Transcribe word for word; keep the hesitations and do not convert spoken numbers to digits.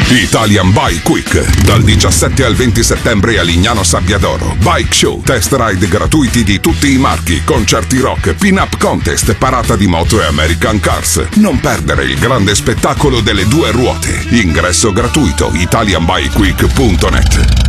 Italian Bike Quick, dal diciassette al venti settembre a Lignano Sabbiadoro. Bike show, test ride gratuiti di tutti i marchi, concerti rock, pin-up contest, parata di moto e American Cars. Non perdere il grande spettacolo delle due ruote. Ingresso gratuito, italian bike quick punto net.